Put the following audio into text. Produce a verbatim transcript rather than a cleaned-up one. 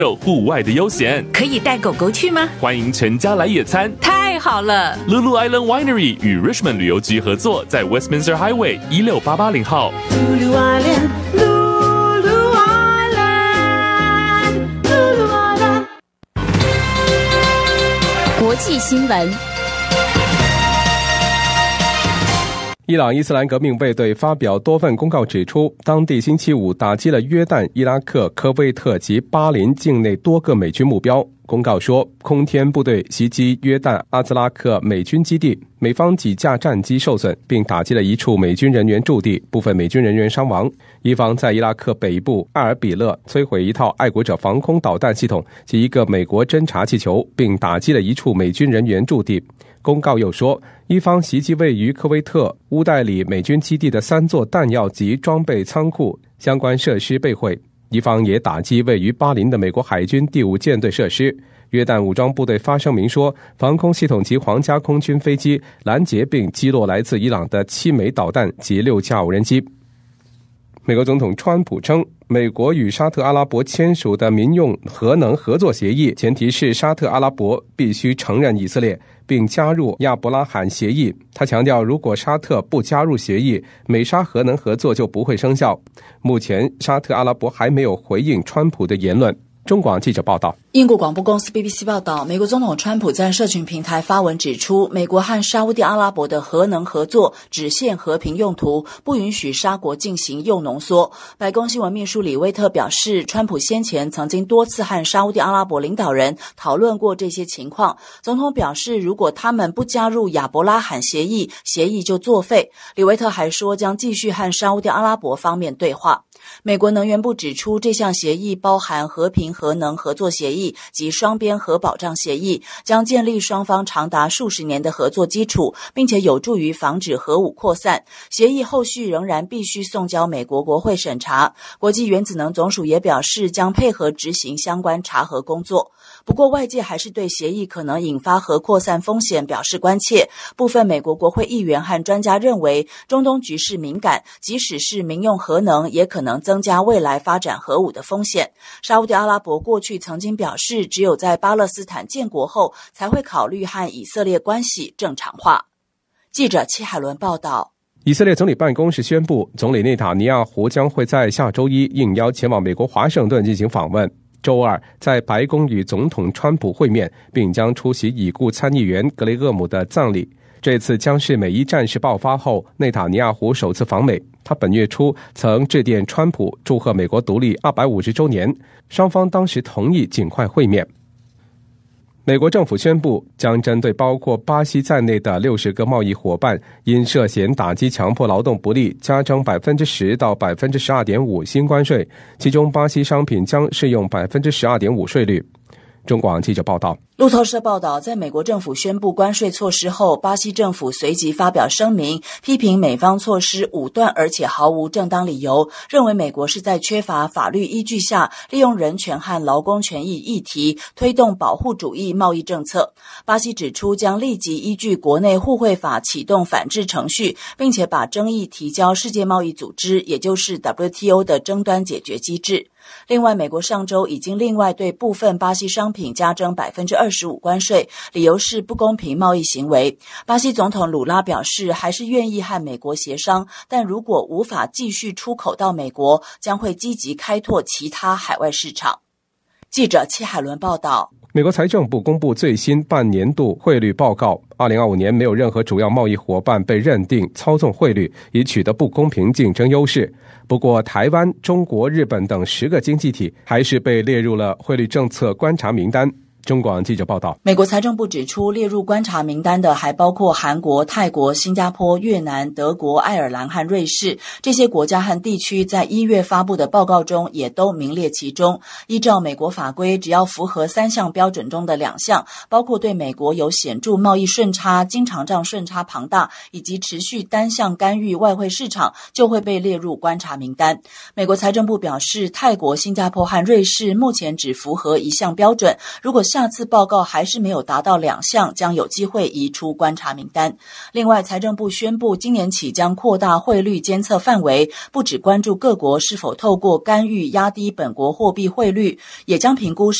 有户外的悠闲， 可以带狗狗去吗？ 欢迎全家来野餐， 太好了 ！Lulu Island Winery 与 Richmond 旅游局合作，在 Westminster Highway 一六八八零号。 Lulu Island, Lulu Island, Lulu Island。 国际新闻。 伊朗伊斯兰革命卫队发表多份公告指出，当地星期五打击了约旦、伊拉克、科威特及巴林境内多个美军目标。公告说，空天部队袭击约旦阿兹拉克美军基地，美方几架战机受损，并打击了一处美军人员驻地，部分美军人员伤亡。伊方在伊拉克北部艾尔比勒摧毁一套爱国者防空导弹系统及一个美国侦察气球，并打击了一处美军人员驻地。公告又说，伊方袭击位于科威特乌代里美军基地的三座弹药及装备仓库，相关设施被毁。伊方也打击位于巴林的美国海军第五舰队设施。约旦武装部队发声明说，防空系统及皇家空军飞机拦截并击落来自伊朗的七枚导弹及六架无人机。美国总统川普称，美国与沙特阿拉伯签署的民用核能合作协议，前提是沙特阿拉伯必须承认以色列并加入亚伯拉罕协议。他强调，如果沙特不加入协议，美沙核能合作就不会生效。目前沙特阿拉伯还没有回应川普的言论。中广记者报道， 英国广播公司 B B C 报道，美国总统川普在社群平台发文指出，美国和沙烏地阿拉伯的核能合作只限和平用途，不允许沙国进行铀浓缩。白宫新闻秘书李威特表示，川普先前曾经多次和沙烏地阿拉伯领导人讨论过这些情况。总统表示，如果他们不加入亚伯拉罕协议，协议就作废。李威特还说，将继续和沙烏地阿拉伯方面对话。美国能源部指出，这项协议包含和平核能合作协议及双边核保障协议，将建立双方长达数十年的合作基础，并且有助于防止核武扩散。协议后续仍然必须送交美国国会审查。国际原子能总署也表示，将配合执行相关查核工作。不过，外界还是对协议可能引发核扩散风险表示关切。部分美国国会议员和专家认为，中东局势敏感，即使是民用核能，也可能增加未来发展核武的风险。沙烏地阿拉伯过去曾经表示，只有在巴勒斯坦建国后，才会考虑和以色列关系正常化。记者戚海伦报道。 以色列总理办公室宣布，总理内塔尼亚胡将会在下周一应邀前往美国华盛顿进行访问。周二在白宫与总统川普会面，并将出席已故参议员格雷厄姆的葬礼。这次将是美伊战事爆发后内塔尼亚胡首次访美。他本月初曾致电川普，祝贺美国独立二百五十周年，双方当时同意尽快会面。美国政府宣布，将针对包括巴西在内的六十个贸易伙伴因涉嫌打击强迫劳动不力，加征百分之十到百分之十二点五新关税，其中巴西商品将适用百分之十二点五税率。中广记者报道。 路透社报道，在美国政府宣布关税措施后，巴西政府随即发表声明，批评美方措施武断而且毫无正当理由，认为美国是在缺乏法律依据下，利用人权和劳工权益议题推动保护主义贸易政策。巴西指出，将立即依据国内互惠法启动反制程序，并且把争议提交世界贸易组织，也就是 W T O 的争端解决机制。另外，美国上周已经另外对部分巴西商品加征 百分之二十五 关税，理由是不公平贸易行为。巴西总统鲁拉表示，还是愿意和美国协商，但如果无法继续出口到美国，将会积极开拓其他海外市场。记者戚海伦报道。 美国财政部公布最新半年度汇率报告，二零二五年没有任何主要贸易伙伴被认定操纵汇率，以取得不公平竞争优势。不过，台湾、中国、日本等十个经济体还是被列入了汇率政策观察名单。中广记者报道， 美国财政部指出，列入观察名单的还包括韩国、泰国、新加坡、越南、德国、爱尔兰和瑞士。这些国家和地区在一月发布的报告中也都名列其中。依照美国法规，只要符合三项标准中的两项，包括对美国有显著贸易顺差、经常账顺差庞大，以及持续单向干预外汇市场，就会被列入观察名单。美国财政部表示，泰国、新加坡和瑞士目前只符合一项标准，如果下次报告还是没有达到两项，将有机会移出观察名单。另外，财政部宣布今年起将扩大汇率监测范围，不只关注各国是否透过干预压低本国货币汇率，也将评估